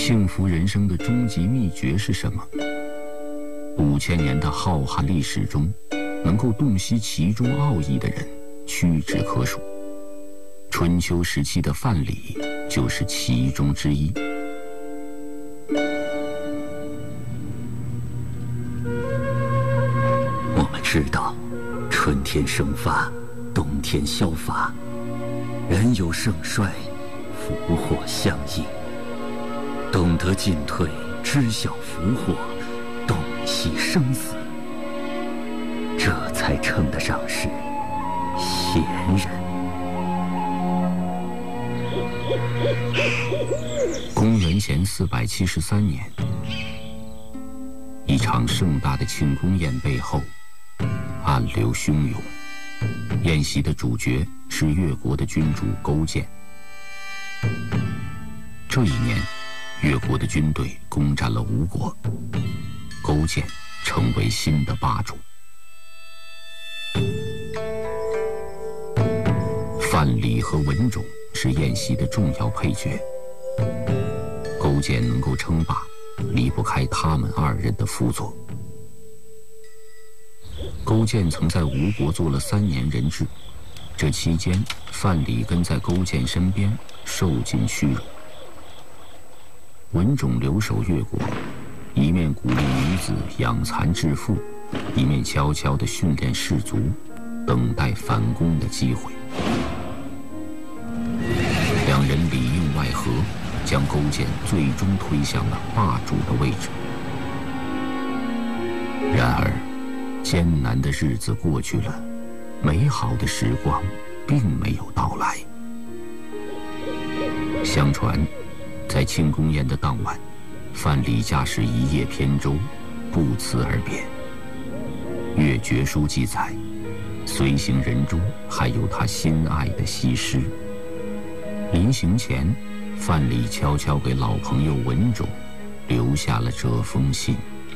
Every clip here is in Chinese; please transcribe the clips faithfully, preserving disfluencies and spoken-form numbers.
幸福人生的终极秘诀是什么？五千年的浩瀚历史中，能够洞悉其中奥义的人屈指可数。春秋时期的范蠡就是其中之一。 我们知道，春天生发，冬天消发，人有盛衰，福祸相依。懂得进退，知晓福祸，洞悉生死，这才称得上是贤人。 公元前四百七十三年，一场盛大的庆功宴背后，暗流汹涌。宴席的主角是越国的君主勾践。这一年，越国的军队攻占了吴国，勾践成为新的霸主。范蠡和文种是宴席的重要配角。勾践能够称霸，离不开他们二人的辅佐。勾践曾在吴国做了三年人质，这期间，范蠡跟在勾践身边，受尽屈辱。文种留守越国，一面鼓励女子养蚕致富，一面悄悄地训练士卒，等待反攻的机会。两人里应外合，将勾践最终推向了霸主的位置。然而，艰难的日子过去了，美好的时光并没有到来。相传，在庆功宴的当晚，范蠡驾驶一叶扁舟，不辞而别。《越绝书》记载，随行人中还有他心爱的西施。临行前，范蠡悄悄给老朋友文种留下了这封信。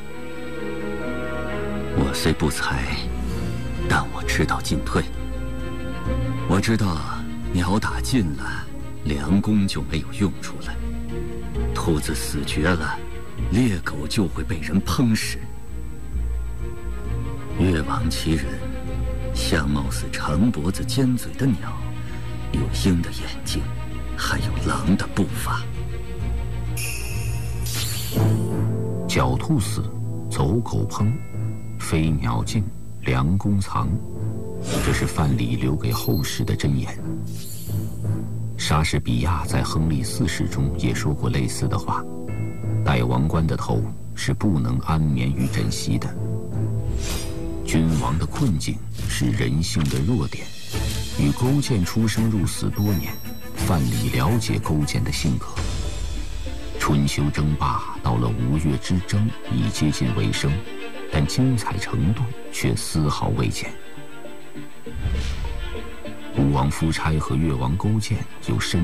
我虽不才，但我知道进退。我知道鸟打尽了，良弓就没有用处了；兔子死绝了，猎狗就会被人烹食。越王其人，像貌似长脖子尖嘴的鸟，有鹰的眼睛，还有狼的步伐。 狡兔死，走狗烹，飞鸟尽，良弓藏。这是范蠡留给后世的箴言。莎士比亚在《亨利四世》中也说过类似的话：戴王冠的头是不能安眠于枕席的。君王的困境是人性的弱点。与勾践出生入死多年，范蠡了解勾践的性格。春秋争霸到了吴越之争已接近尾声，但精彩程度却丝毫未减。吴王夫差和越王勾践有深